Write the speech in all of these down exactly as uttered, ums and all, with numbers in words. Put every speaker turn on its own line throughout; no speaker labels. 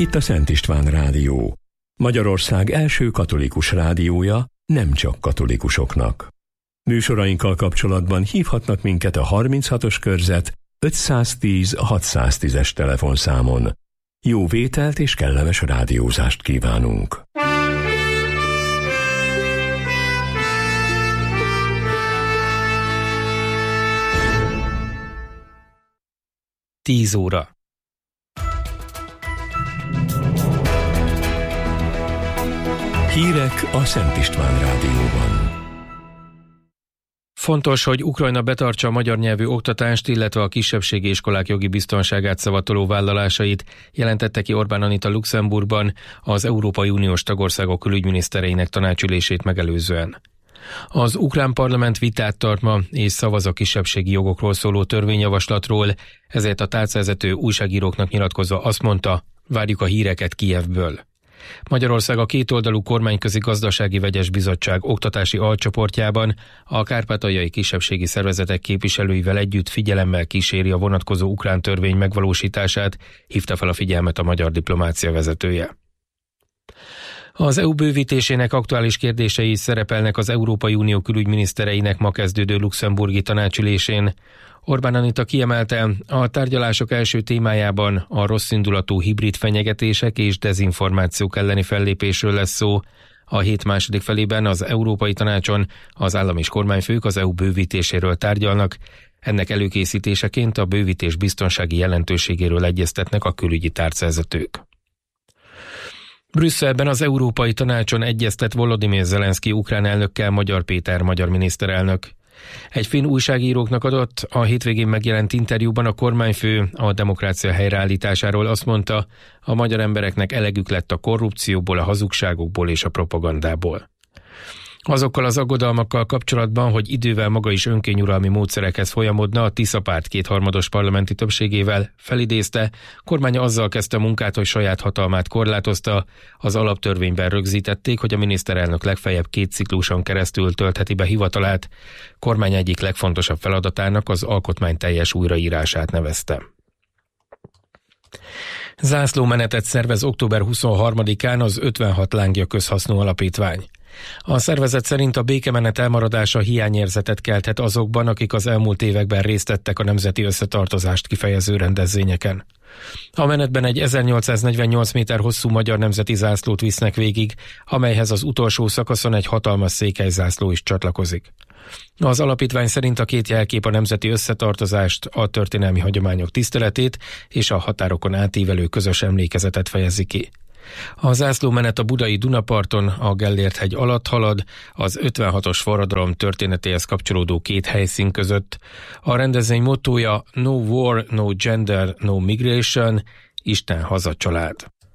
Itt a Szent István Rádió, Magyarország első katolikus rádiója, nem csak katolikusoknak. Műsorainkkal kapcsolatban hívhatnak minket a harminchatos körzet ötszáztíz hatszáztízes telefonszámon. Jó vételt és kellemes rádiózást kívánunk!
Tíz óra.
Hírek a Szent István Rádióban.
Fontos, hogy Ukrajna betartsa a magyar nyelvű oktatást, illetve a kisebbségi iskolák jogi biztonságát szavatoló vállalásait, jelentette ki Orbán Anita Luxemburgban az Európai Uniós tagországok külügyminisztereinek tanácsülését megelőzően. Az ukrán parlament vitát tart ma és szavaz a kisebbségi jogokról szóló törvényjavaslatról, ezért a tárcavezető újságíróknak nyilatkozva azt mondta, várjuk a híreket Kijevből. Magyarország a kétoldalú kormányközi gazdasági vegyes bizottság oktatási alcsoportjában a kárpátaljai kisebbségi szervezetek képviselőivel együtt figyelemmel kíséri a vonatkozó ukrán törvény megvalósítását, hívta fel a figyelmet a magyar diplomácia vezetője. Az é u bővítésének aktuális kérdései szerepelnek az Európai Unió külügyminisztereinek ma kezdődő luxemburgi tanácsülésén. Orbán Anita kiemelte, a tárgyalások első témájában a rosszindulatú hibrid fenyegetések és dezinformációk elleni fellépésről lesz szó. A hét második felében az Európai Tanácson az állam és kormányfők az é u bővítéséről tárgyalnak. Ennek előkészítéseként a bővítés biztonsági jelentőségéről egyeztetnek a külügyi tárcavezetők. Brüsszelben az Európai Tanácson egyeztet Volodymyr Zelenszky ukrán elnökkel Magyar Péter magyar miniszterelnök. Egy finn újságíróknak adott a hétvégén megjelent interjúban a kormányfő a demokrácia helyreállításáról azt mondta, a magyar embereknek elegük lett a korrupcióból, a hazugságokból és a propagandából. Azokkal az aggodalmakkal kapcsolatban, hogy idővel maga is önkényuralmi módszerekhez folyamodna a Tisza párt kétharmados parlamenti többségével, felidézte, kormánya azzal kezdte a munkát, hogy saját hatalmát korlátozta, az alaptörvényben rögzítették, hogy a miniszterelnök legfeljebb két cikluson keresztül töltheti be hivatalát, kormány egyik legfontosabb feladatának az alkotmány teljes újraírását nevezte. Zászlómenetet szervez október huszonharmadikán az ötvenhat Lángja Közhasznú Alapítvány. A szervezet szerint a békemenet elmaradása hiányérzetet kelthet azokban, akik az elmúlt években részt vettek a nemzeti összetartozást kifejező rendezvényeken. A menetben egy ezernyolcszáznegyvennyolc méter hosszú magyar nemzeti zászlót visznek végig, amelyhez az utolsó szakaszon egy hatalmas székelyzászló is csatlakozik. Az alapítvány szerint a két jelkép a nemzeti összetartozást, a történelmi hagyományok tiszteletét és a határokon átívelő közös emlékezetet fejezi ki. A zászlómenet a budai Dunaparton, a Gellért-hegy alatt halad, az ötvenhatos forradalom történetéhez kapcsolódó két helyszín között. A rendezvény mottója No War, No Gender, No Migration, Isten haza család.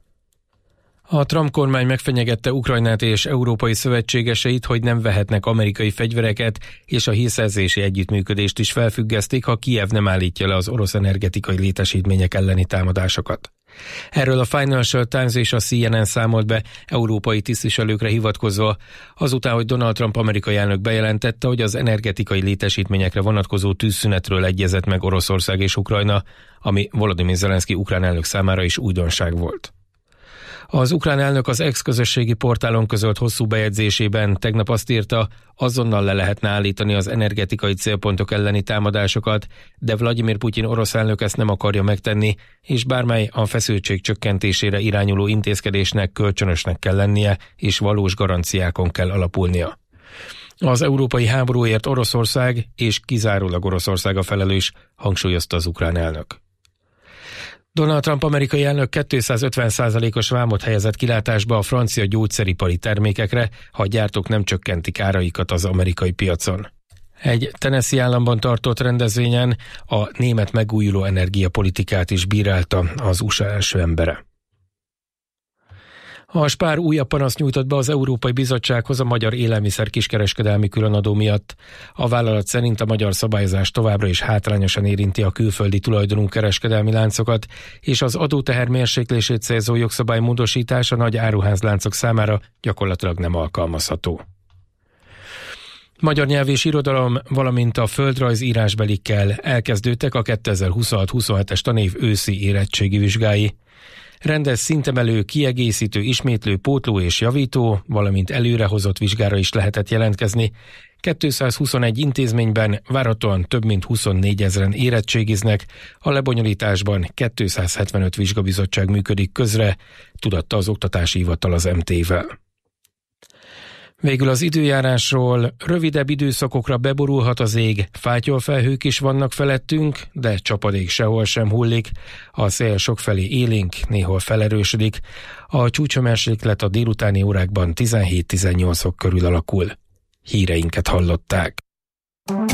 A Trump kormány megfenyegette Ukrajnát és európai szövetségeseit, hogy nem vehetnek amerikai fegyvereket, és a hírszerzési együttműködést is felfüggesztik, ha Kijev nem állítja le az orosz energetikai létesítmények elleni támadásokat. Erről a Financial Times és a C N N számolt be európai tisztviselőkre hivatkozva, azután, hogy Donald Trump amerikai elnök bejelentette, hogy az energetikai létesítményekre vonatkozó tűzszünetről egyezett meg Oroszország és Ukrajna, ami Volodymyr Zelenszky ukrán elnök számára is újdonság volt. Az ukrán elnök az ex-közösségi portálon közölt hosszú bejegyzésében tegnap azt írta, azonnal le lehetne állítani az energetikai célpontok elleni támadásokat, de Vladimir Putyin orosz elnök ezt nem akarja megtenni, és bármely a feszültség csökkentésére irányuló intézkedésnek kölcsönösnek kell lennie, és valós garanciákon kell alapulnia. Az európai háborúért Oroszország és kizárólag Oroszország a felelős, hangsúlyozta az ukrán elnök. Donald Trump amerikai elnök kétszázötven százalékos vámot helyezett kilátásba a francia gyógyszeripari termékekre, ha a gyártók nem csökkentik áraikat az amerikai piacon. Egy Tennessee államban tartott rendezvényen a német megújuló energiapolitikát is bírálta az U S A első embere. A Spar újabb panaszt nyújtott be az Európai Bizottsághoz a magyar élelmiszer kiskereskedelmi különadó miatt. A vállalat szerint a magyar szabályozás továbbra is hátrányosan érinti a külföldi tulajdonú kereskedelmi láncokat, és az adóteher mérséklését célzó jogszabály módosítása nagy áruházláncok számára gyakorlatilag nem alkalmazható. Magyar nyelv és irodalom, valamint a földrajz írásbelikkel elkezdődtek a kétezer-huszonhat-huszonhetes tanév őszi érettségi vizsgái. Rendes szintemelő, kiegészítő, ismétlő, pótló és javító, valamint előrehozott vizsgára is lehetett jelentkezni. kétszázhuszonegy intézményben várhatóan több mint huszonnégyezer érettségiznek, a lebonyolításban kétszázhetvenöt vizsgabizottság működik közre, tudatta az Oktatási Hivatal az em té-vel. Végül az időjárásról: rövidebb időszakokra beborulhat az ég, fátyolfelhők is vannak felettünk, de csapadék sehol sem hullik, a szél sokfelé élénk, néhol felerősödik, a csúcshőmérséklet a délutáni órákban tizenhét-tizennyolc fok körül alakul. Híreinket hallották.